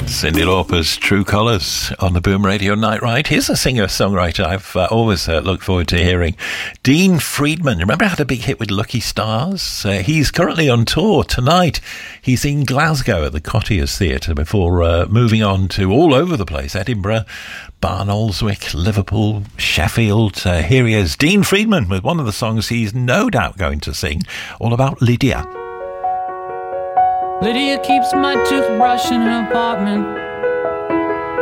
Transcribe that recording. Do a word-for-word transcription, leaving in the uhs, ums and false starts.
Cyndi Lauper's True Colours on the Boom Radio Night Ride. Here's a singer-songwriter I've uh, always uh, looked forward to hearing. Dean Friedman. Remember I had a big hit with Lucky Stars? Uh, he's currently on tour tonight. He's in Glasgow at the Cottiers Theatre before uh, moving on to all over the place. Edinburgh, Barnoldswick, Liverpool, Sheffield. Uh, here he is, Dean Friedman, with one of the songs he's no doubt going to sing, all about Lydia. Lydia keeps my toothbrush in her apartment.